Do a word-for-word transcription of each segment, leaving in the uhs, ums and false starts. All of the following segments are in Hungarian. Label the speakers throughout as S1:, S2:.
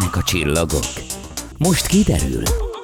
S1: Segítenek a csillagok. Most kiderül.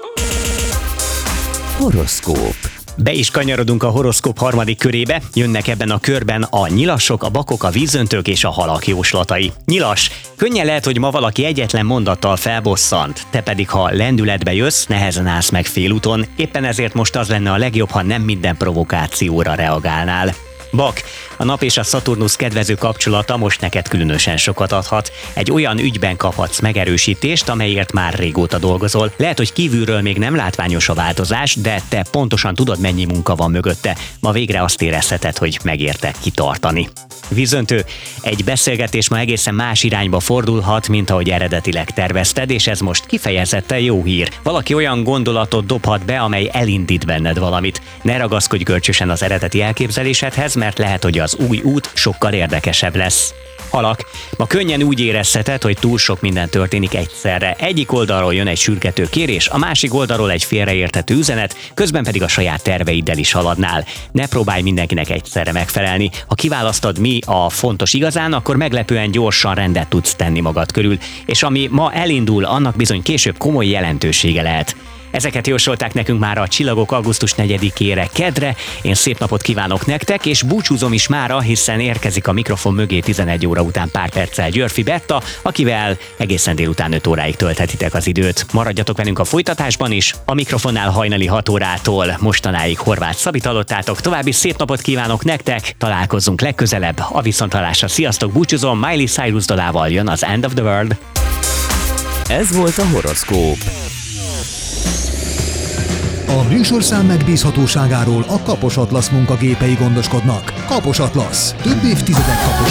S1: Horoszkóp.
S2: Be is kanyarodunk a horoszkóp harmadik körébe, jönnek ebben a körben a nyilasok, a bakok, a vízöntők és a halak jóslatai. Nyilas, könnyen lehet, hogy ma valaki egyetlen mondattal felbosszant, te pedig ha lendületbe jössz, nehezen állsz meg félúton, éppen ezért most az lenne a legjobb, ha nem minden provokációra reagálnál. Bak, a nap és a Szaturnusz kedvező kapcsolata most neked különösen sokat adhat. Egy olyan ügyben kaphatsz megerősítést, amelyért már régóta dolgozol. Lehet, hogy kívülről még nem látványos a változás, de te pontosan tudod, mennyi munka van mögötte. Ma végre azt érezheted, hogy megérte kitartani. Vízöntő, egy beszélgetés ma egészen más irányba fordulhat, mint ahogy eredetileg tervezted, és ez most kifejezetten jó hír. Valaki olyan gondolatot dobhat be, amely elindít benned valamit. Ne ragaszkodj görcsösen az eredeti elképzelésedhez, mert lehet, hogy az új út sokkal érdekesebb lesz. Halak, ma könnyen úgy érezheted, hogy túl sok minden történik egyszerre. Egyik oldalról jön egy sürgető kérés, a másik oldalról egy félreérthető üzenet, közben pedig a saját terveiddel is haladnál. Ne próbálj mindenkinek egyszerre megfelelni. Ha kiválasztod, mi a fontos igazán, akkor meglepően gyorsan rendet tudsz tenni magad körül, és ami ma elindul, annak bizony később komoly jelentősége lehet. Ezeket jósolták nekünk már a csillagok augusztus negyedikére, kedre. Én szép napot kívánok nektek, és búcsúzom is mára, hiszen érkezik a mikrofon mögé tizenegy óra után pár perccel Györfi Betta, akivel egészen délután öt óráig tölthetitek az időt. Maradjatok velünk a folytatásban is, a mikrofonnál hajnali hat órától mostanáig Horváth Szabit hallottátok. További szép napot kívánok nektek, találkozzunk legközelebb, a viszonthallásra, sziasztok, búcsúzom, Miley Cyrus dalával jön az End of the World.
S1: Ez volt a horoszkóp.
S3: A műsorszám megbízhatóságáról a Kapos Atlasz munkagépei gondoskodnak. Kapos Atlasz. Több évtizedek kapos